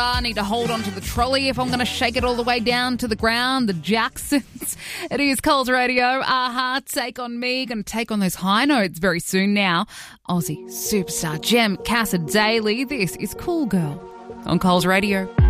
I need to hold on to the trolley if I'm going to shake it all the way down to the ground. The Jacksons. It is Coles Radio. Aha, Take On Me. Going to take on those high notes very soon now. Aussie superstar Jem Casa Daily. This is Cool Girl on Coles Radio.